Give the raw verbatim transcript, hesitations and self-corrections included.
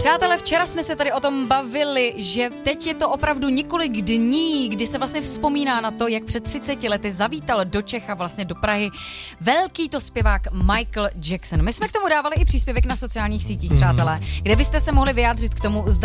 Přátelé, včera jsme se tady o tom bavili, že teď je to opravdu několik dní, kdy se vlastně vzpomíná na to, jak před třiceti lety zavítal do Čech a vlastně do Prahy velký to zpěvák Michael Jackson. My jsme k tomu dávali i příspěvek na sociálních sítích, přátelé, kde byste se mohli vyjádřit k tomu, zda